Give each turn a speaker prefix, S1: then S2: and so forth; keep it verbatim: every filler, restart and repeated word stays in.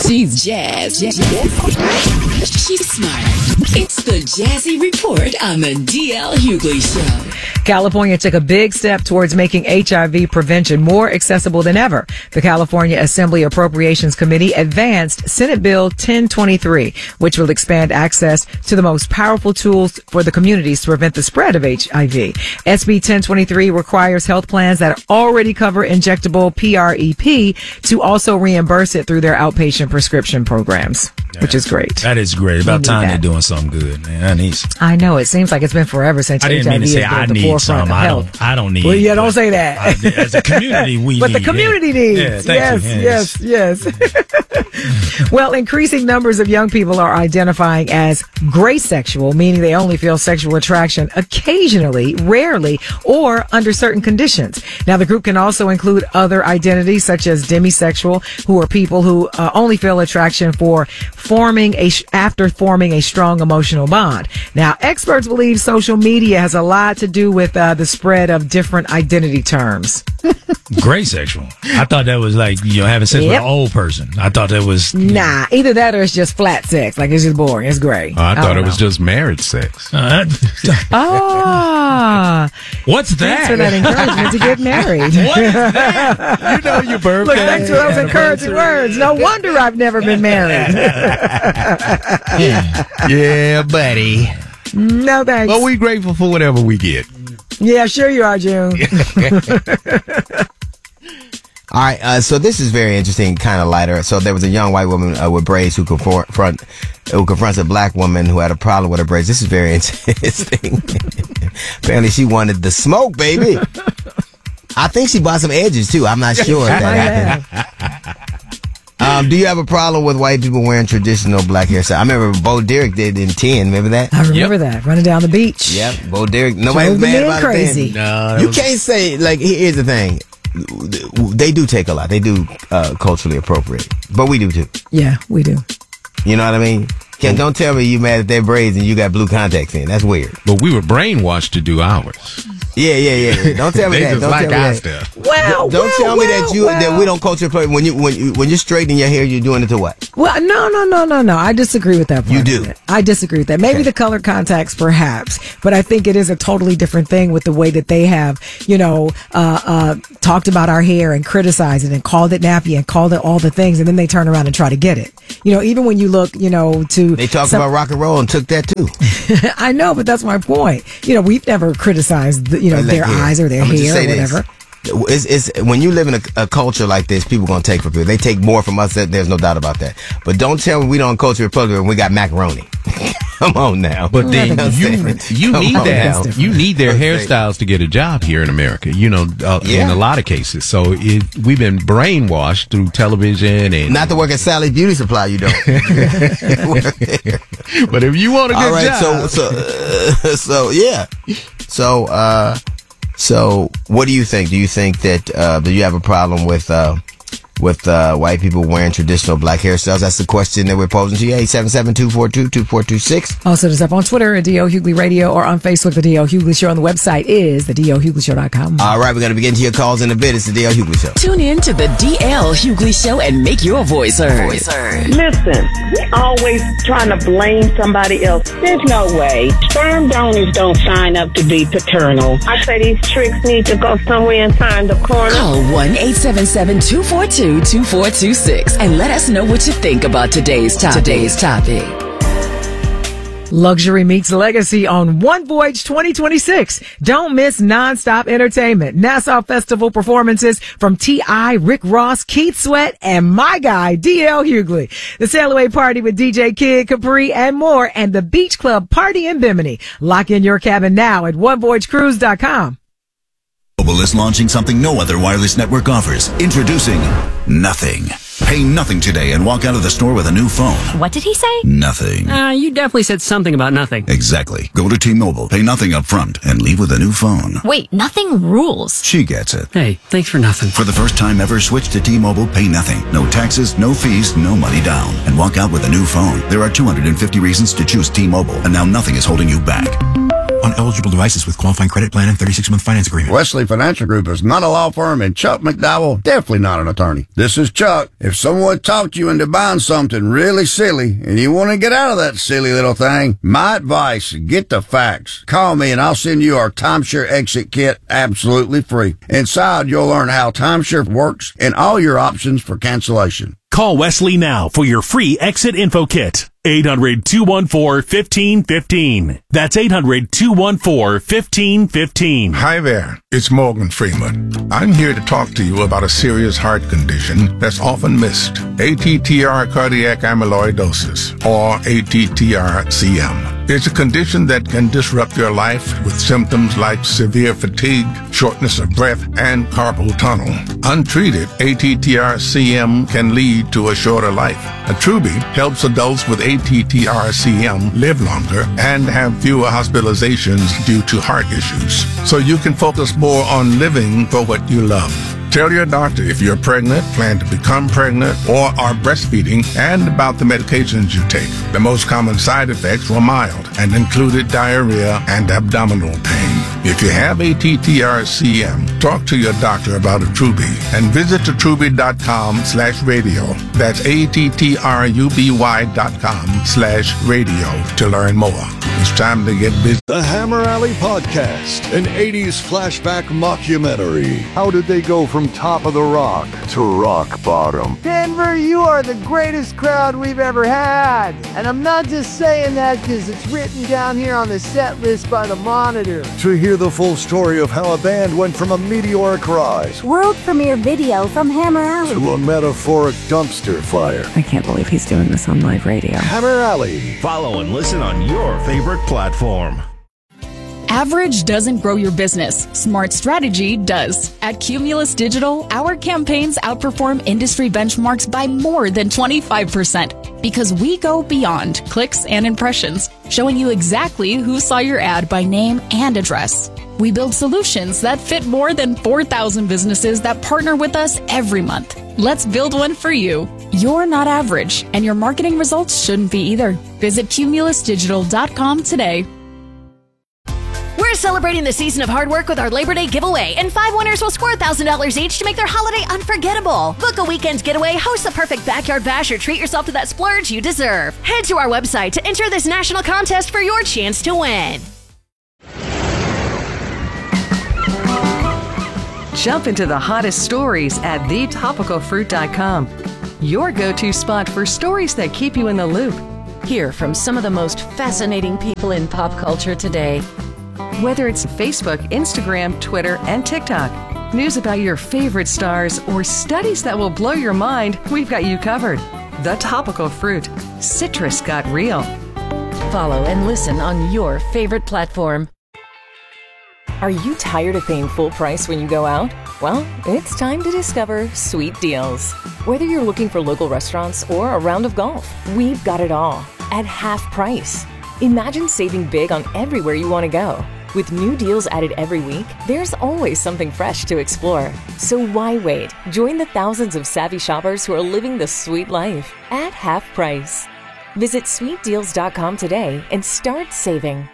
S1: She's jazz. jazz. She's smart. It's the Jazzy Report on the D L Hughley Show.
S2: California took a big step towards making H I V prevention more accessible than ever. The California Assembly Appropriations Committee advanced Senate Bill ten twenty-three, which will expand access to the most powerful tools for the communities to prevent the spread of H I V. S B ten twenty-three requires health plans that already cover injectable P R E P to also reimburse it through their outpatient prescription programs, yeah, which is great.
S3: That is great. About time they're doing something good, man. I need some.
S2: I know. It seems like it's been forever since
S3: I didn't
S2: H I V
S3: mean to say
S2: has been
S3: I
S2: at the
S3: need
S2: forefront
S3: some.
S2: of
S3: I
S2: health.
S3: don't, I don't need.
S2: Well, yeah, don't say that.
S3: I, as a community, we
S2: but
S3: need.
S2: the community
S3: yeah.
S2: needs.
S3: Yeah, thank
S2: yes,
S3: you.
S2: yes, yes. Well, increasing numbers of young people are identifying as gray sexual, meaning they only feel sexual attraction occasionally, rarely, or under certain conditions. Now, the group can also include other identities such as demisexual, who are people who uh, only feel attraction for forming a after forming a strong emotional bond. Now, experts believe social media has a lot to do with uh, the spread of different identity terms.
S3: Gray sexual. I thought that was like, you know, having sex
S2: Yep.
S3: with an old person. I thought that was.
S2: Nah, either that or it's just flat sex. Like, it's just boring. It's gray.
S4: Oh, I thought
S2: don't
S4: it was
S2: know.
S4: just marriage sex.
S3: Uh,
S2: Ah,
S3: What's that?
S2: thanks for that encouragement to get married.
S3: What is that?
S4: You know your birthday.
S2: Look, thanks for those encouraging words. No wonder I've never been married.
S4: Yeah, buddy.
S2: No thanks.
S4: Well, we grateful for whatever we get.
S2: Yeah, sure you are, June.
S5: All right, uh, so this is very interesting, kind of lighter. So there was a young white woman uh, with braids who confront who confronts a black woman who had a problem with her braids. This is very interesting. Apparently, she wanted the smoke, baby. I think she bought some edges too. I'm not sure if that happened. Um, do you have a problem with white people wearing traditional black hairstyle? I remember Bo Derek did in ten. Remember that?
S2: I remember that. Running down the beach.
S5: Yep, Bo Derek. Nobody
S2: Drove
S5: was
S2: the
S5: mad
S2: men
S5: about
S2: crazy.
S5: it.
S3: No,
S5: then. You
S3: was-
S5: can't say like. Here's the thing. They do take a lot. They do uh, culturally appropriate, but we do too.
S2: Yeah, we do.
S5: You know what I mean? Can't, don't tell me you mad at their braids and you got blue contacts in. That's weird.
S4: But we were brainwashed to do ours.
S5: Yeah, yeah, yeah. yeah. Don't tell me
S4: They
S5: that.
S4: just
S5: Don't
S4: like
S5: tell me
S4: our
S5: that.
S4: stuff.
S2: Well,
S5: Don't
S2: well,
S5: tell me
S2: well,
S5: that you
S2: well.
S5: that we don't culture play when you when you when you're straightening your hair. You're doing it to what?
S2: Well, no, no, no, no, no. I disagree with that part.
S5: You do?
S2: of it. I disagree with that. Maybe
S5: Okay.
S2: the color contacts, perhaps, but I think it is a totally different thing with the way that they have, you know, uh, uh, talked about our hair and criticized it and called it nappy and called it all the things, and then they turn around and try to get it. You know, even when you look, you know, to
S5: They talked
S2: some-
S5: about rock and roll and took that too.
S2: I know, but that's my point. You know, we've never criticized, the, you know,
S5: Like,
S2: their
S5: yeah.
S2: eyes or their
S5: I'ma just
S2: hair
S5: say
S2: or
S5: this.
S2: whatever.
S5: It's, it's when you live in a, a culture like this, people gonna take from people. They take more from us. There's no doubt about that. But don't tell me we don't culture Republic and we got macaroni. Come on now.
S4: But then
S2: that's
S4: you
S2: different.
S4: you
S5: Come
S4: need
S5: on
S4: that.
S5: now.
S4: You need their
S5: That's different.
S4: hairstyles to get a job here in America. You know, uh,
S5: Yeah.
S4: in a lot of cases. So it, we've been brainwashed through television and.
S5: Not to work at Sally's Beauty Supply, you don't.
S4: But if you want a good
S5: All right,
S4: job,
S5: so so uh, so yeah, so uh, so what do you think? Do you think that uh, do you have a problem with uh, with uh, white people wearing traditional black hairstyles? That's the question that we're posing to you. eight seven seven, two four two, two four two six.
S2: Also, just up on Twitter at D L Hughley Radio or on Facebook, The D L Hughley Show. On the website is the D L Hughley Show dot com.
S5: All right, we're gonna be getting to your calls in a bit. It's the D L Hughley Show.
S1: Tune in to the D L Hughley Show and make your voice heard. Voice heard.
S6: Listen, we always trying to blame somebody else. There's no way. Sperm donors don't sign up to be paternal. I say these tricks need to go somewhere and find the corner.
S1: Call one eight seven seven, two four two, two four two six and let us know what you think about today's topic. Today's topic.
S2: Luxury meets legacy on One Voyage twenty twenty-six. Don't miss nonstop entertainment. Nassau Festival performances from T I, Rick Ross, Keith Sweat, and my guy, D L Hughley. The Sail Away Party with D J Kid, Capri, and more, and the Beach Club Party in Bimini. Lock in your cabin now at one voyage cruise dot com.
S7: T-Mobile is launching something no other wireless network offers. Introducing Nothing. Pay nothing today and walk out of the store with a new phone.
S8: What did he say?
S7: Nothing.
S9: Uh, you definitely said something about nothing.
S7: Exactly. Go to T-Mobile, pay nothing up front, and leave with a new phone.
S8: Wait, nothing rules.
S7: She gets it.
S9: Hey, thanks for nothing.
S7: For the first time ever, switch to T-Mobile, pay nothing. No taxes, no fees, no money down. And walk out with a new phone. There are two hundred fifty reasons to choose T-Mobile, and now nothing is holding you back.
S10: on eligible devices with qualifying credit plan and thirty-six month finance agreement.
S11: Wesley Financial Group is not a law firm, and Chuck McDowell definitely not an attorney. This is Chuck. If someone talked you into buying something really silly and you want to get out of that silly little thing, my advice, get the facts. Call me and I'll send you our timeshare exit kit absolutely free. Inside, you'll learn how timeshare works and all your options for cancellation.
S12: Call Wesley now for your free exit info kit. eight hundred, two one four, one five one five. That's eight hundred, two one four, one five one five.
S13: Hi there, it's Morgan Freeman. I'm here to talk to you about a serious heart condition that's often missed. A T T R cardiac amyloidosis, or A T T R C M. It's a condition that can disrupt your life with symptoms like severe fatigue, shortness of breath, and carpal tunnel. Untreated, A T T R C M can lead to a shorter life. Attruby helps adults with A T T R C M live longer and have fewer hospitalizations due to heart issues, so you can focus more on living for what you love. Tell your doctor if you're pregnant, plan to become pregnant, or are breastfeeding, and about the medications you take. The most common side effects were mild and included diarrhea and abdominal pain. If you have A T T R C M, talk to your doctor about Attruby and visit attruby.com slash radio. That's A-T-T-R-U-B-Y dot com slash radio to learn more. It's time to get busy.
S14: The Hammer Alley Podcast, an eighties flashback mockumentary. How did they go from top of the rock to rock bottom?
S15: Denver, you are the greatest crowd we've ever had. And I'm not just saying that because it's written down here on the set list by the Monitor.
S14: To hear the full story of how a band went from a meteoric rise,
S16: world premiere video from Hammer Alley,
S14: to a metaphoric dumpster fire.
S17: I can't believe he's doing this on live radio.
S14: Hammer Alley.
S18: Follow and listen on your favorite platform.
S19: Average doesn't grow your business. Smart strategy does. At Cumulus Digital, our campaigns outperform industry benchmarks by more than twenty-five percent because we go beyond clicks and impressions, showing you exactly who saw your ad by name and address. We build solutions that fit more than four thousand businesses that partner with us every month. Let's build one for you. You're not average, and your marketing results shouldn't be either. Visit cumulus digital dot com today.
S20: We're celebrating the season of hard work with our Labor Day giveaway, and five winners will score one thousand dollars each to make their holiday unforgettable. Book a weekend getaway, host the perfect backyard bash, or treat yourself to that splurge you deserve. Head to our website to enter this national contest for your chance to win.
S21: Jump into the hottest stories at the topical fruit dot com. Your go-to spot for stories that keep you in the loop.
S22: Hear from some of the most fascinating people in pop culture today.
S21: Whether it's Facebook, Instagram, Twitter, and TikTok, news about your favorite stars, or studies that will blow your mind, we've got you covered. The Topical Fruit. Citrus got real.
S22: Follow and listen on your favorite platform.
S23: Are you tired of paying full price when you go out? Well, it's time to discover Sweet Deals. Whether you're looking for local restaurants or a round of golf, we've got it all at half price. Imagine saving big on everywhere you want to go. With new deals added every week, there's always something fresh to explore. So why wait? Join the thousands of savvy shoppers who are living the sweet life at half price. Visit sweet deals dot com today and start saving.